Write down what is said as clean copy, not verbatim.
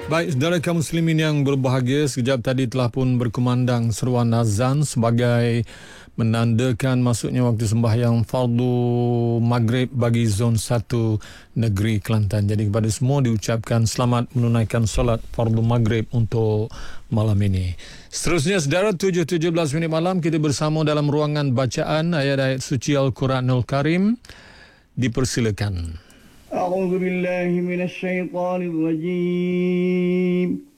Baik, saudara kaum muslimin yang berbahagia, sekejap tadi telah pun berkumandang seruan azan sebagai menandakan masuknya waktu sembahyang fardu maghrib bagi zon 1 negeri Kelantan. Jadi kepada semua diucapkan selamat menunaikan solat fardu maghrib untuk malam ini. Seterusnya, saudara, 7:17 minit malam kita bersama dalam ruangan bacaan ayat-ayat suci Al-Quranul Karim. Dipersilakan. أعوذ بالله من الشيطان الرجيم